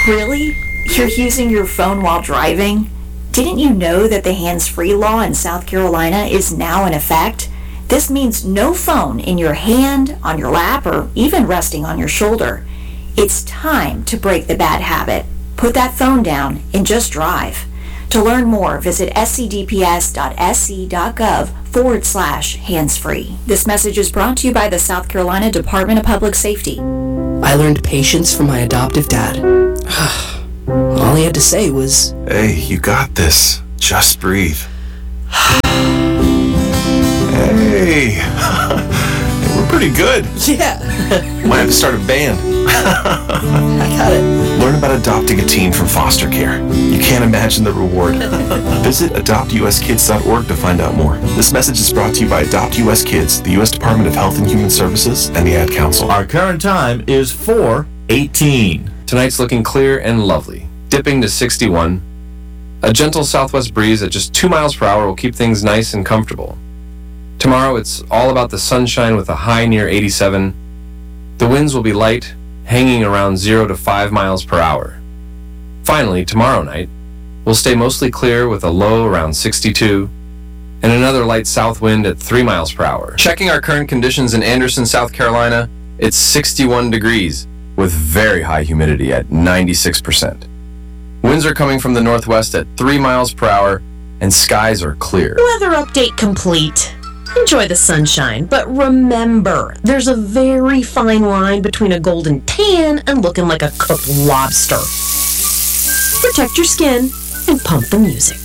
Really? You're using your phone while driving? Didn't you know that the hands-free law in South Carolina is now in effect? This means no phone in your hand, on your lap, or even resting on your shoulder. It's time to break the bad habit. Put that phone down and just drive. To learn more, visit scdps.sc.gov/hands-free. This message is brought to you by the South Carolina Department of Public Safety. I learned patience from my adoptive dad. All he had to say was, "Hey, you got this. Just breathe." Hey, we're pretty good. yeah, Might have to start a band. I got it. Learn about adopting a teen from foster care. You can't imagine the reward. Visit adoptuskids.org to find out more. This message is brought to you by Adopt US Kids, the U.S. Department of Health and Human Services, and the Ad Council. Our current time is 4:18. Tonight's looking clear and lovely, dipping to 61. A gentle southwest breeze at just 2 miles per hour will keep things nice and comfortable. Tomorrow it's all about the sunshine with a high near 87. The winds will be light, hanging around 0 to 5 miles per hour. Finally, tomorrow night, we'll stay mostly clear with a low around 62 and another light south wind at 3 miles per hour. Checking our current conditions in Anderson, South Carolina, it's 61 degrees with very high humidity at 96%. Winds are coming from the northwest at 3 miles per hour and skies are clear. Weather update complete. Enjoy the sunshine, but remember, there's a very fine line between a golden tan and looking like a cooked lobster. Protect your skin and pump the music.